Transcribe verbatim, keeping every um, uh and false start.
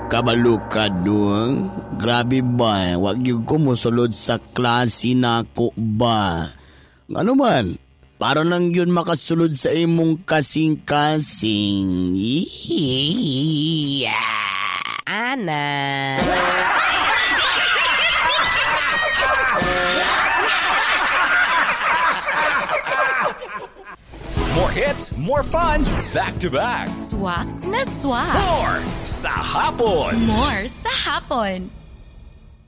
kabalukad no. Grabe ba, wag yung ko musulod sa klase na ko ba. Ano man, para nang yun makasulod sa imong kasing-kasing. Yeah. Ana. More hits, more fun, back to back. Swak na swak. More sa hapon. More sa hapon.